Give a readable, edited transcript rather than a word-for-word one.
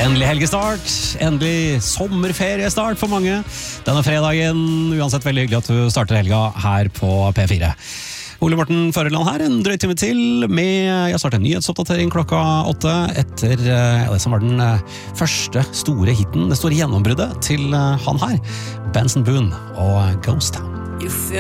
Endelig helgestart, endelig sommerferiestart for mange. Denne fredagen, uansett veldig hyggelig at du starter helga her på P4. Ole Morten Føreland her, en drøy time til med, jeg starter en nyhetsoppdatering klokka 8 etter det som var den første store hitten, det store gjennombruddet til han her, Benson Boone og Ghost Town.